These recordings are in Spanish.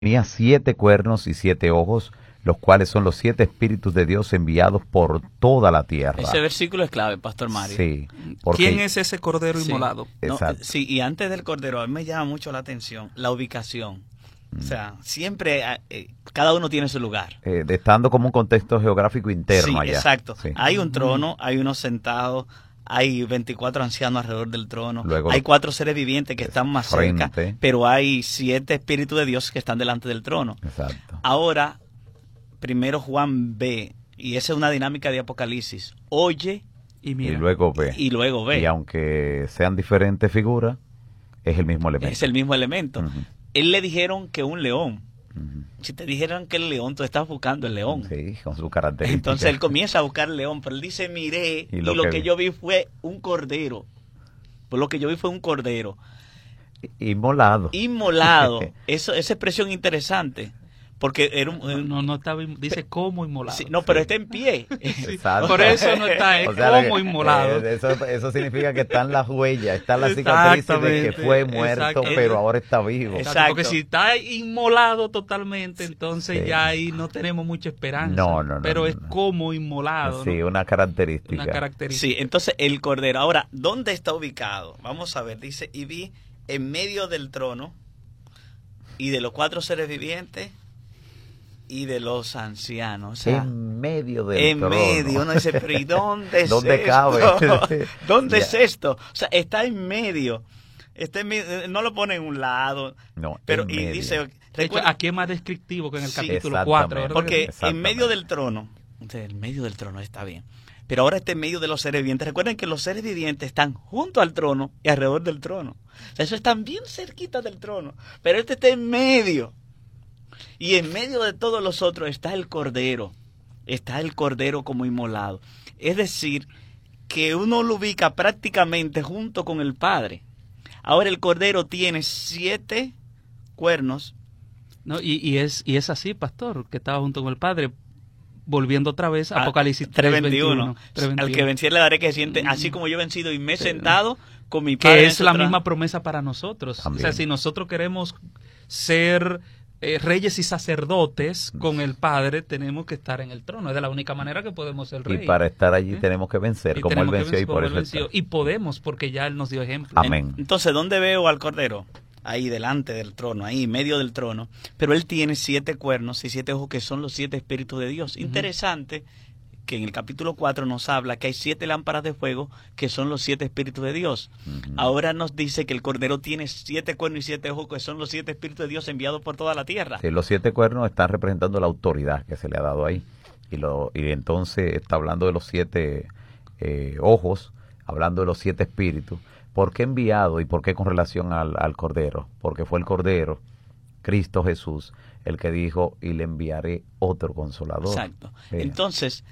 tenía 7 cuernos y 7 ojos, los cuales son los 7 espíritus de Dios enviados por toda la tierra. Ese versículo es clave, Pastor Mario. Sí. ¿Quién es ese cordero inmolado? No, Exacto. sí, y antes del cordero, a mí me llama mucho la atención la ubicación. O sea, siempre cada uno tiene su lugar. Estando como un contexto geográfico interno allá. Exacto. Sí. Hay un trono, hay unos sentados, hay 24 ancianos alrededor del trono, Luego, hay 4 seres vivientes que están más cerca, frente. pero hay 7 espíritus de Dios que están delante del trono. Exacto. Ahora, primero Juan ve, y esa es una dinámica de Apocalipsis, oye Y mira, Y luego ve. y luego ve. Y aunque sean diferentes figuras, es el mismo elemento. Es el mismo elemento. Ujú. Él le dijeron que un león. Ujú. Si te dijeran que el león, tú estás buscando el león. Sí, con su característica. Entonces él comienza a buscar el león, pero él dice, miré, y lo que yo vi fue un cordero. Pues lo que yo vi fue un cordero. Inmolado. Inmolado. Esa expresión interesante. Porque era no estaba, dice como inmolado. sí, no, pero está en pie. Exacto. Por eso no está, es O sea, como inmolado. Eso significa que están las huellas, están las cicatrices de que fue muerto, Exactamente. pero ahora está vivo. Exacto. Porque si está inmolado totalmente, entonces Sí. ya ahí no tenemos mucha esperanza. No, pero es no. como inmolado. Sí, ¿no? una característica. Una característica. Sí, entonces el cordero. Ahora, ¿dónde está ubicado? Vamos a ver, dice, y vi en medio del trono y de los 4 seres vivientes y de los ancianos. O sea, En medio del en trono. medio, uno dice, pero ¿y dónde es ¿Dónde esto? cabe? ¿Dónde Ya. es esto? O sea, está en medio. Está en medio, no lo pone en un lado. No, Pero, en y medio. dice, De hecho, recuerda- aquí es más descriptivo que en el Sí, capítulo exactamente. 4. ¿verdad? porque en Exactamente. medio del trono, entonces, en medio del trono está bien, pero ahora está en medio de los seres vivientes. Recuerden que los seres vivientes están junto al trono y alrededor del trono. O sea, eso están bien cerquita del trono, pero este está en medio. Y en medio de todos los otros está el cordero. Está el cordero como inmolado. Es decir, que uno lo ubica prácticamente junto con el Padre. Ahora el cordero tiene 7 cuernos. ¿No? Y es así, pastor, que estaba junto con el Padre. Volviendo otra vez a Apocalipsis 3:21. 3:21. Al que venciere le daré que siente, así como yo he vencido y me he sentado con mi Padre. Que en es su la trono. misma promesa para nosotros. También. O sea, si nosotros queremos ser reyes y sacerdotes con el Padre, tenemos que estar en el trono. Es de la única manera que podemos ser Y reyes. para estar allí ¿Eh? tenemos que vencer, Y como él tenemos que venció y vencer por como eso él venció. está. Y podemos, porque ya él nos dio ejemplo. Amén. Entonces, ¿dónde veo al cordero? Ahí delante del trono, ahí en medio del trono. Pero él tiene 7 cuernos y 7 ojos, que son los 7 espíritus de Dios. Interesante que en el capítulo 4 nos habla que hay 7 lámparas de fuego, que son los 7 espíritus de Dios. Ujú. Ahora nos dice que el cordero tiene 7 cuernos y 7 ojos, que son los 7 espíritus de Dios enviados por toda la tierra. Sí, los 7 cuernos están representando la autoridad que se le ha dado ahí. Y entonces está hablando de los 7 ojos, hablando de los 7 espíritus. ¿Por qué enviado y por qué con relación al Cordero? Porque fue el Cordero, Cristo Jesús, el que dijo, y le enviaré otro Consolador. Exacto. Sí. Entonces,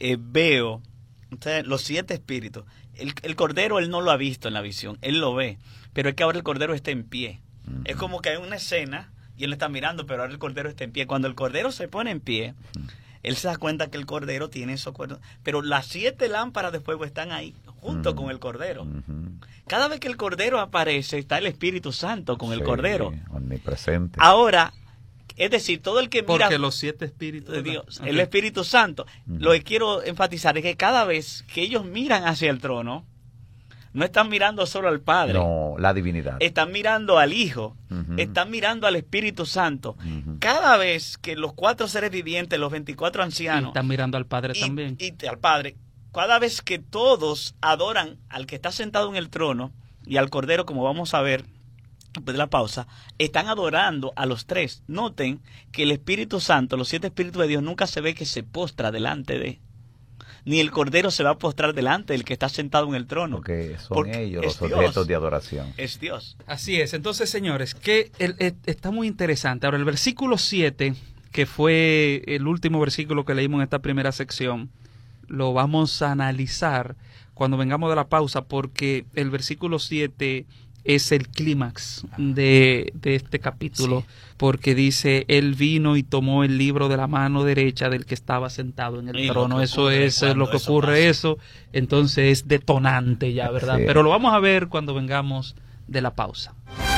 veo los 7 espíritus. El Cordero él no lo ha visto en la visión, él lo ve, pero es que ahora el Cordero está en pie. Ujú. Es como que hay una escena y él está mirando, pero ahora el Cordero está en pie. Cuando el Cordero se pone en pie, él se da cuenta que el Cordero tiene esos cuernos, pero las 7 lámparas de fuego están ahí junto con el Cordero. Ujú. Cada vez que el Cordero aparece, está el Espíritu Santo con el Sí, Cordero. omnipresente. Ahora, es decir, todo el que mira Porque los 7 espíritus de Dios, Ok. el Espíritu Santo, Ujú. lo que quiero enfatizar es que cada vez que ellos miran hacia el trono, no están mirando solo al Padre, No, la divinidad. están mirando al Hijo, Ujú. están mirando al Espíritu Santo. Ujú. Cada vez que los 4 seres vivientes, los 24 Y ancianos, están mirando al Padre y, también. y al Padre, cada vez que todos adoran al que está sentado en el trono y al Cordero, como vamos a ver después de la pausa, están adorando a los 3. Noten que el Espíritu Santo, los 7 espíritus de Dios, nunca se ve que se postra delante de, ni el Cordero se va a postrar delante del que está sentado en el trono. Porque son Porque ellos es los Dios. objetos de adoración. Es Dios. Así es. Entonces, señores, que está muy interesante. Ahora, el versículo 7, que fue el último versículo que leímos en esta primera sección, lo vamos a analizar cuando vengamos de la pausa, porque el versículo 7 es el clímax de este capítulo, Sí. porque dice, él vino y tomó el libro de la mano derecha del que estaba sentado en el Y lo trono. que Eso ocurre es cuando lo que eso ocurre, pasa. eso. Entonces es detonante ya, ¿verdad? Sí. Pero lo vamos a ver cuando vengamos de la pausa.